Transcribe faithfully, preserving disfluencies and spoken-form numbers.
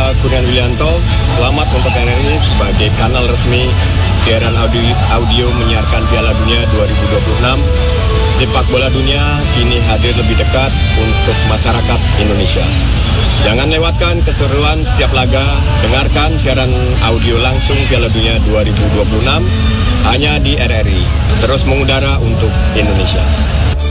saya Kurniawan Willianto. Selamat untuk R R I sebagai kanal resmi siaran audio, audio menyiarkan Piala Dunia dua ribu dua puluh enam. Sepak bola dunia kini hadir lebih dekat untuk masyarakat Indonesia. Jangan lewatkan keseruan setiap laga, dengarkan siaran audio langsung Piala Dunia dua ribu dua puluh enam hanya di R R I. Terus mengudara untuk Indonesia.